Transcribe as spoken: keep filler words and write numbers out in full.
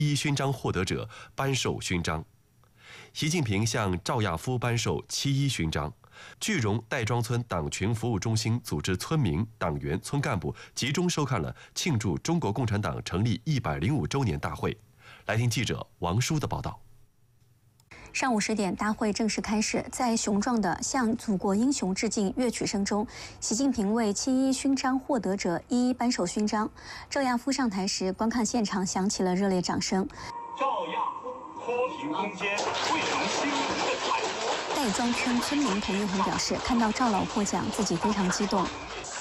一勋章获得者颁授勋章。习近平向赵亚夫颁授七一勋章。句容戴庄村党群服务中心组织村民、党员、村干部集中收看了庆祝中国共产党成立一百零五周年大会。来听记者王舒的报道。 上午十点，大会正式开始。在雄壮的向祖国英雄致敬乐曲声中，习近平为七一勋章获得者一一颁授勋章。赵亚夫上台时，观看现场响起了热烈掌声。 赵亚夫脱贫攻坚，汇成新的财富。 戴庄村村民童玉红表示，看到赵老获奖，自己非常激动。